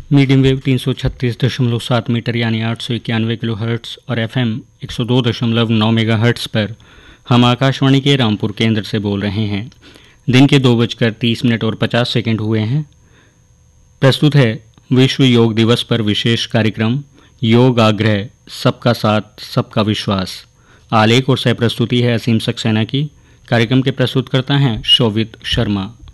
Medium wave 336.7 metre यानी 891 kilo hertz और FM 102.9 mega hertz पर हम आकाशवाणी के रामपुर केंद्र से बोल रहे हैं। दिन के 2:30 और 50 सेकंड हुए हैं। प्रस्तुत है विश्व योग दिवस पर विशेष कार्यक्रम योग आग्रह सबका साथ सबका विश्वास। आलेख और सह प्रस्तुति है असीम सक्सेना की। कार्यक्रम के प्रस्तुतकर्ता हैं शोभित शर्मा।